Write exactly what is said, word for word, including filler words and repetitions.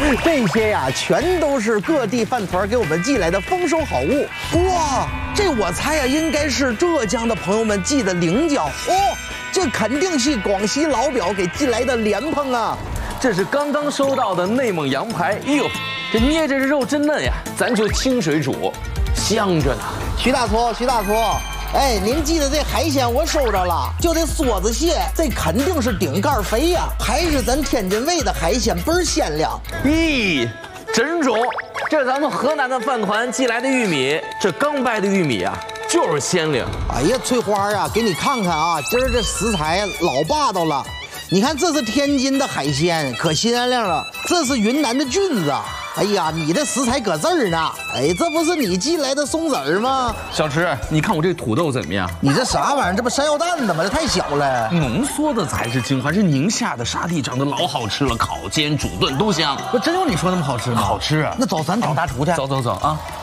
这些呀，全都是各地饭团给我们寄来的丰收好物。哇，这我猜呀，应该是浙江的朋友们寄的菱角哦，这肯定是广西老表给寄来的莲蓬啊。 这是刚刚收到的内蒙羊排，哎呦，这捏着这肉真嫩呀，咱就清水煮，香着呢。 徐大厨，徐大厨。哎，您寄的这海鲜我收着了，就这梭子蟹，这肯定是顶盖肥呀，还是咱天津卫的海鲜，倍儿鲜亮。 咦，真中！这是咱们河南的饭团寄来的玉米，这刚掰的玉米啊，就是鲜灵。 哎呀，翠花啊，给你看看啊，今儿这食材老霸道了。你看，这是天津的海鲜，可鲜亮了；这是云南的菌子。哎呀，你这食材搁这儿呢。哎，这不是你寄来的松子儿吗？ 小池，你看我这土豆怎么样？ 你这啥玩意儿？这不山药蛋子吗？这太小了。 浓缩的才是精华，是宁夏的沙地长得老好吃了，烤、煎、煮、炖都香。 不，真有你说那么好吃吗？ 好吃啊！ 那走，咱找大厨去。 走走走啊！